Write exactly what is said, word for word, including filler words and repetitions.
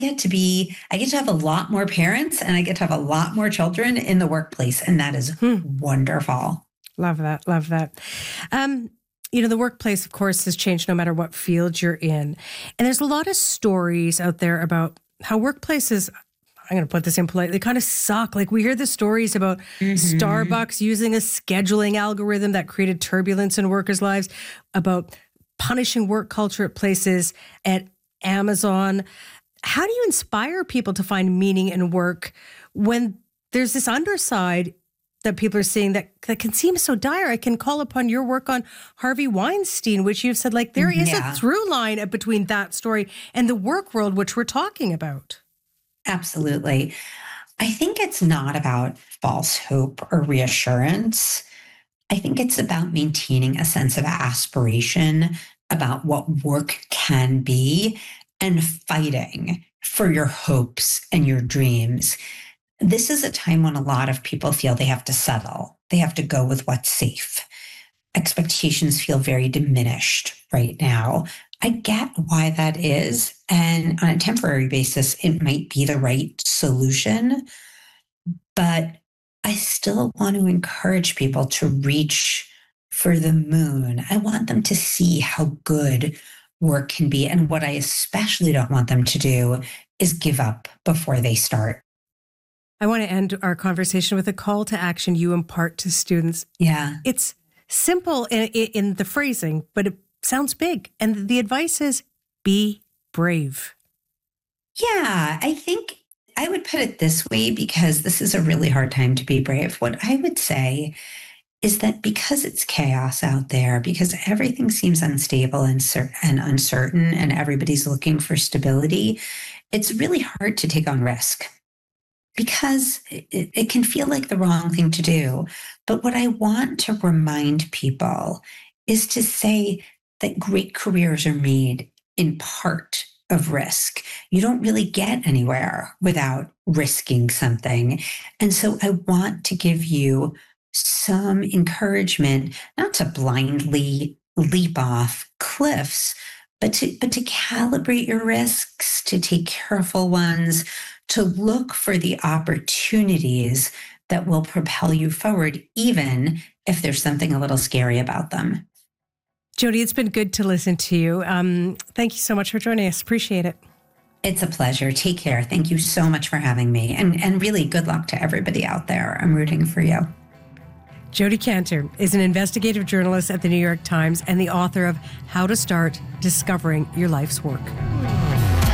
get to be, I get to have a lot more parents and I get to have a lot more children in the workplace. And that is hmm. wonderful. Love that. Love that. Um, you know, the workplace, of course, has changed no matter what field you're in. And there's a lot of stories out there about how workplaces, I'm going to put this in politely, kind of suck. Like we hear the stories about mm-hmm. Starbucks using a scheduling algorithm that created turbulence in workers' lives, about punishing work culture at places at Amazon. How do you inspire people to find meaning in work when there's this underside that people are seeing that, that can seem so dire? I can call upon your work on Harvey Weinstein, which you've said, like, there is yeah. a through line between that story and the work world, which we're talking about. Absolutely. I think it's not about false hope or reassurance. I think it's about maintaining a sense of aspiration about what work can be and fighting for your hopes and your dreams. This is a time when a lot of people feel they have to settle. They have to go with what's safe. Expectations feel very diminished right now. I get why that is. And on a temporary basis, it might be the right solution. But I still want to encourage people to reach for the moon. I want them to see how good work can be. And what I especially don't want them to do is give up before they start. I want to end our conversation with a call to action you impart to students. Yeah. It's simple in, in the phrasing, but it sounds big. And the advice is be brave. Yeah, I think I would put it this way, because this is a really hard time to be brave. What I would say is that because it's chaos out there, because everything seems unstable and, cer- and uncertain, and everybody's looking for stability, it's really hard to take on risk. Because it, it can feel like the wrong thing to do. But what I want to remind people is to say that great careers are made in part of risk. You don't really get anywhere without risking something. And so I want to give you some encouragement, not to blindly leap off cliffs, but to, but to calibrate your risks, to take careful ones, to look for the opportunities that will propel you forward, even if there's something a little scary about them. Jody, it's been good to listen to you. Um, thank you so much for joining us. Appreciate it. It's a pleasure. Take care. Thank you so much for having me. And, and really good luck to everybody out there. I'm rooting for you. Jody Kantor is an investigative journalist at the New York Times and the author of How to Start Discovering Your Life's Work.